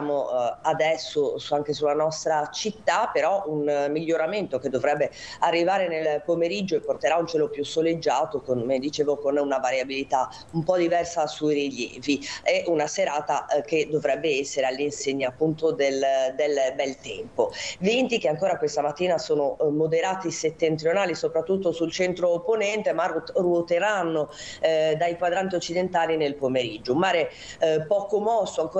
vediamo adesso anche sulla nostra città, però un miglioramento che dovrebbe arrivare nel pomeriggio e porterà un cielo più soleggiato, come dicevo, con una variabilità un po' diversa sui rilievi, e una serata che dovrebbe essere all'insegna appunto del bel tempo. Venti che ancora questa mattina sono moderati settentrionali, soprattutto sul centro ponente, ma ruoteranno dai quadranti occidentali nel pomeriggio. Un mare poco mosso, ancora